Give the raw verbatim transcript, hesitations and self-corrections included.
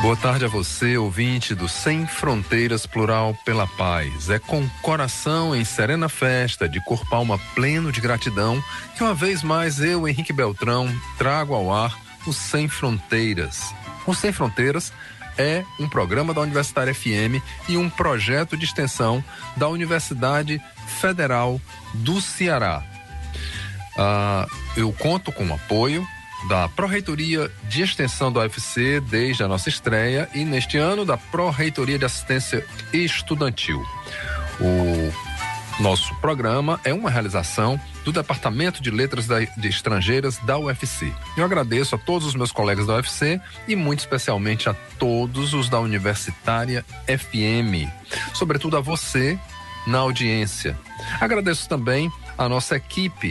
Boa tarde a você, ouvinte do Sem Fronteiras Plural pela Paz. É com coração em serena festa, de corpo alma pleno de gratidão, que uma vez mais eu, Henrique Beltrão, trago ao ar o Sem Fronteiras. O Sem Fronteiras é um programa da Universitária F M e um projeto de extensão da Universidade Federal do Ceará. Ah, eu conto com o apoio da Pró-Reitoria de Extensão do U F C desde a nossa estreia e neste ano da Pró-Reitoria de Assistência Estudantil. O nosso programa é uma realização do Departamento de Letras da, de Estrangeiras da U F C. Eu agradeço a todos os meus colegas da U F C e muito especialmente a todos os da Universitária F M, sobretudo a você na audiência. Agradeço também a nossa equipe